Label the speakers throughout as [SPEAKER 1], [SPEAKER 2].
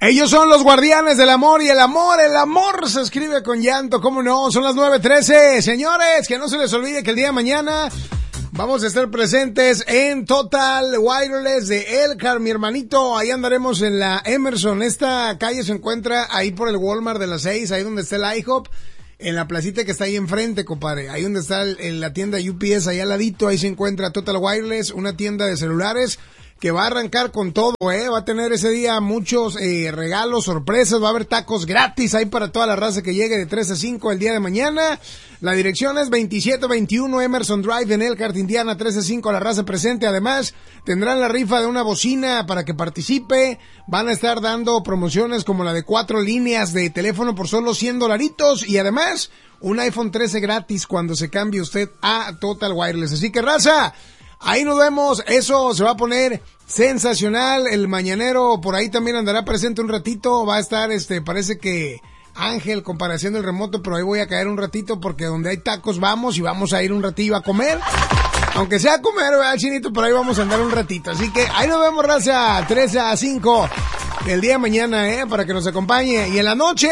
[SPEAKER 1] Ellos son los guardianes del amor y el amor se escribe con llanto, ¿cómo no? Son las 9:13. Señores, que no se les olvide que el día de mañana vamos a estar presentes en Total Wireless de Elkhart, mi hermanito. Ahí andaremos en la Emerson. Esta calle se encuentra ahí por el Walmart de las 6, ahí donde está el IHOP. En la placita que está ahí enfrente, compadre. Ahí donde está la tienda UPS, ahí al ladito, ahí se encuentra Total Wireless, una tienda de celulares que va a arrancar con todo, va a tener ese día muchos regalos, sorpresas, va a haber tacos gratis ahí para toda la raza que llegue de 3 a 5 el día de mañana. La dirección es 2721 Emerson Drive en Elkhart, Indiana, 3 a 5 la raza presente. Además, tendrán la rifa de una bocina para que participe. Van a estar dando promociones como la de 4 líneas de teléfono por solo $100 y además un iPhone 13 gratis cuando se cambie usted a Total Wireless. Así que raza, ahí nos vemos, eso se va a poner sensacional. El mañanero por ahí también andará presente un ratito, va a estar parece que Ángel comparación del remoto, pero ahí voy a caer un ratito porque donde hay tacos vamos y vamos a ir un ratillo a comer. Aunque sea a comer, ¿verdad, Chinito? Pero ahí vamos a andar un ratito. Así que ahí nos vemos, raza, 3 a 5 el día de mañana, para que nos acompañe. Y en la noche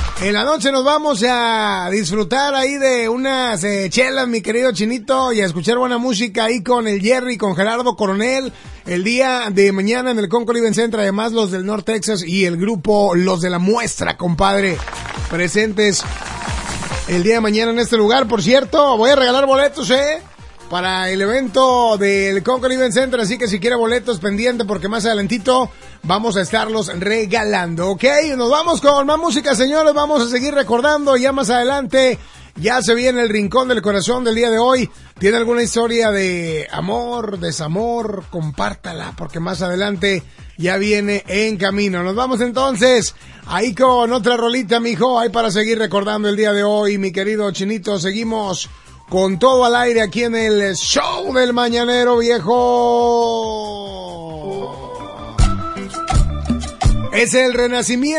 [SPEAKER 1] nos vamos a disfrutar ahí de unas chelas, mi querido Chinito, y a escuchar buena música ahí con el Jerry, con Gerardo Coronel, el día de mañana en el Concord Event Center. Además, los del North Texas y el grupo Los de la Muestra, compadre, presentes el día de mañana en este lugar. Por cierto, voy a regalar boletos, para el evento del Concord Event Center, así que si quiere boletos, pendiente porque más adelantito vamos a estarlos regalando, ¿ok? Nos vamos con más música, señores, vamos a seguir recordando ya más adelante. Ya se viene el Rincón del Corazón del día de hoy. ¿Tiene alguna historia de amor, desamor? Compártala porque más adelante ya viene en camino. Nos vamos entonces ahí con otra rolita, mijo, ahí para seguir recordando el día de hoy, mi querido Chinito. Seguimos con todo al aire aquí en el show del mañanero, viejo. Es el renacimiento.